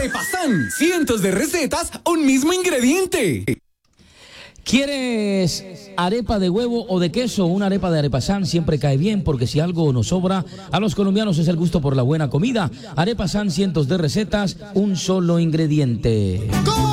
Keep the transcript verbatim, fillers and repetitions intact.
Arepasan, cientos de recetas, un mismo ingrediente. ¿Quieres arepa de huevo o de queso? Una arepa de Arepasan siempre cae bien, porque si algo nos sobra a los colombianos es el gusto por la buena comida. Arepasan, cientos de recetas, un solo ingrediente.